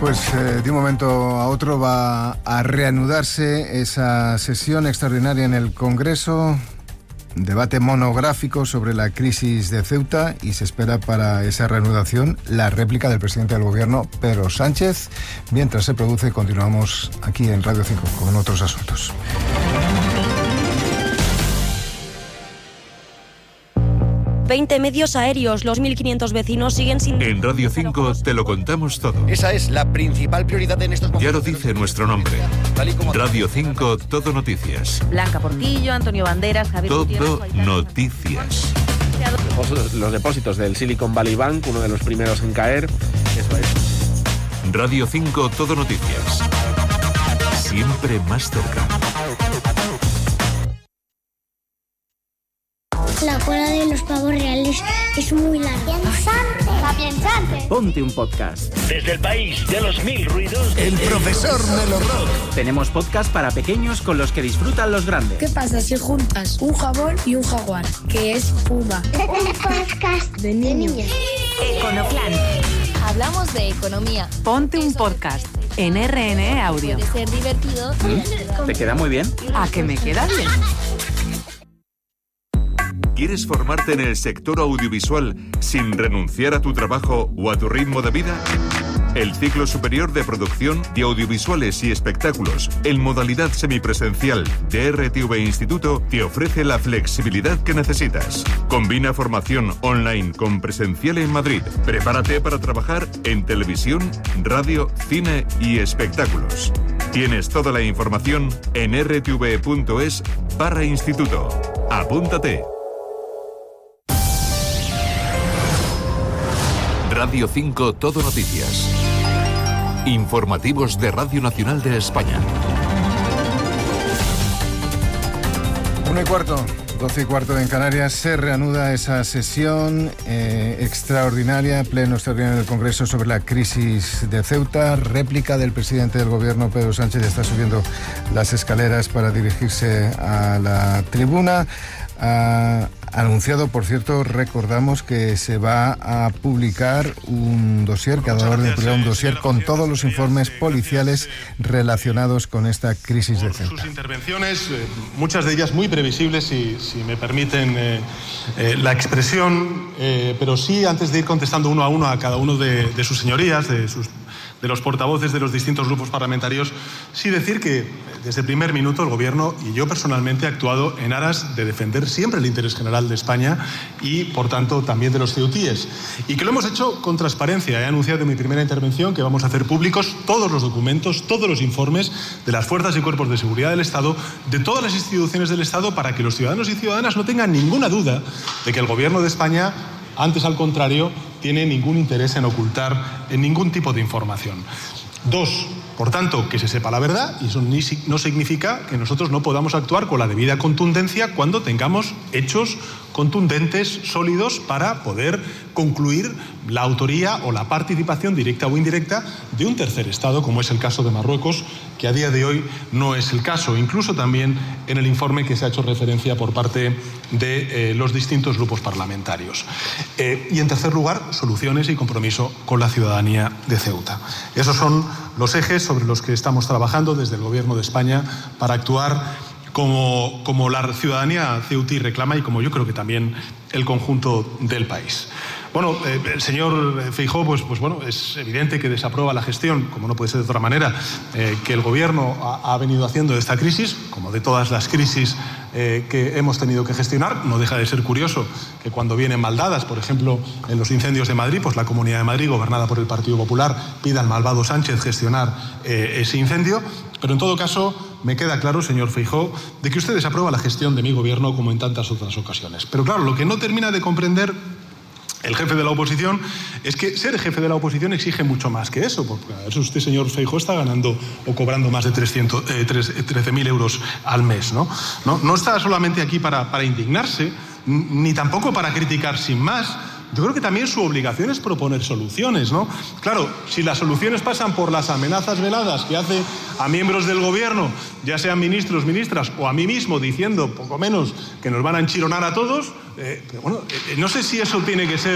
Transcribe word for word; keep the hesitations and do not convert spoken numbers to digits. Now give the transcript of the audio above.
Pues eh, de un momento a otro va a reanudarse esa sesión extraordinaria en el Congreso, debate monográfico sobre la crisis de Ceuta, y se espera para esa reanudación la réplica del presidente del Gobierno, Pedro Sánchez. Mientras se produce, continuamos aquí en Radio cinco con otros asuntos. veinte medios aéreos, los mil quinientos vecinos siguen sin... En Radio cinco te lo contamos todo. Esa es la principal prioridad en estos momentos. Ya lo dice nuestro nombre. Radio cinco, Todo Noticias. Blanca Portillo, Antonio Banderas, Javier Todo Gutiérrez, Noticias. Los depósitos del Silicon Valley Bank, uno de los primeros en caer. Eso es. Radio cinco, Todo Noticias. Siempre más cerca. La cola de los pavos reales es muy larga. ¡Piensante! Ponte un podcast. Desde el país de los mil ruidos, el profesor Melo Rock. Tenemos podcast para pequeños con los que disfrutan los grandes. ¿Qué pasa si juntas un jabón y un jaguar? Que es Puma. Un podcast de niños. Econoplan. Hablamos de economía. Ponte un podcast en R N E Audio. Puede ser divertido. ¿Mm? ¿Te queda muy bien? ¿A que me queda bien? ¿Quieres formarte en el sector audiovisual sin renunciar a tu trabajo o a tu ritmo de vida? El ciclo superior de producción de audiovisuales y espectáculos en modalidad semipresencial de R T V Instituto te ofrece la flexibilidad que necesitas. Combina formación online con presencial en Madrid. Prepárate para trabajar en televisión, radio, cine y espectáculos. Tienes toda la información en r t v punto es barra instituto. Apúntate. Radio cinco, Todo Noticias. Informativos de Radio Nacional de España. Una y cuarto, doce y cuarto en Canarias, se reanuda esa sesión eh, extraordinaria, pleno extraordinario del Congreso sobre la crisis de Ceuta. Réplica del presidente del Gobierno, Pedro Sánchez, está subiendo las escaleras para dirigirse a la tribuna. Ha anunciado, por cierto, recordamos que se va a publicar un dossier, que ha dado orden de publicar un dossier con todos los informes policiales relacionados con esta crisis de Ceuta. Sus intervenciones, eh, muchas de ellas muy previsibles, si, si me permiten eh, eh, la expresión, eh, pero sí, antes de ir contestando uno a uno a cada uno de, de sus señorías, de sus... de los portavoces de los distintos grupos parlamentarios, sí decir que desde el primer minuto el Gobierno y yo personalmente he actuado en aras de defender siempre el interés general de España y, por tanto, también de los ceutíes. Y que lo hemos hecho con transparencia. He anunciado en mi primera intervención que vamos a hacer públicos todos los documentos, todos los informes de las fuerzas y cuerpos de seguridad del Estado, de todas las instituciones del Estado, para que los ciudadanos y ciudadanas no tengan ninguna duda de que el Gobierno de España, antes al contrario, tiene ningún interés en ocultar en ningún tipo de información. Dos, por tanto, que se sepa la verdad, y eso ni, no significa que nosotros no podamos actuar con la debida contundencia cuando tengamos hechos contundentes, sólidos, para poder concluir la autoría o la participación directa o indirecta de un tercer Estado, como es el caso de Marruecos, que a día de hoy no es el caso, incluso también en el informe que se ha hecho referencia por parte de eh, los distintos grupos parlamentarios. Eh, y en tercer lugar, soluciones y compromiso con la ciudadanía de Ceuta. Esos son los ejes sobre los que estamos trabajando desde el Gobierno de España para actuar como, como la ciudadanía ceutí reclama y como yo creo que también el conjunto del país. Bueno, eh, el señor Feijóo, pues, pues bueno, es evidente que desaprueba la gestión, como no puede ser de otra manera, eh, que el Gobierno ha, ha venido haciendo de esta crisis, como de todas las crisis eh, que hemos tenido que gestionar. No deja de ser curioso que cuando vienen mal dadas, por ejemplo, en los incendios de Madrid, pues la Comunidad de Madrid, gobernada por el Partido Popular, pida al malvado Sánchez gestionar eh, ese incendio. Pero en todo caso, me queda claro, señor Feijóo, de que usted desaprueba la gestión de mi Gobierno como en tantas otras ocasiones. Pero claro, lo que no termina de comprender el jefe de la oposición es que ser jefe de la oposición exige mucho más que eso, porque a eso usted, señor Feijóo, está ganando o cobrando más de trece mil euros al mes, ¿no? No, no está solamente aquí para, para indignarse, ni tampoco para criticar sin más. Yo creo que también su obligación es proponer soluciones, ¿no? Claro, si las soluciones pasan por las amenazas veladas que hace a miembros del Gobierno, ya sean ministros, ministras, o a mí mismo diciendo, poco menos, que nos van a enchironar a todos, eh, pero bueno, eh, no sé si eso tiene que ser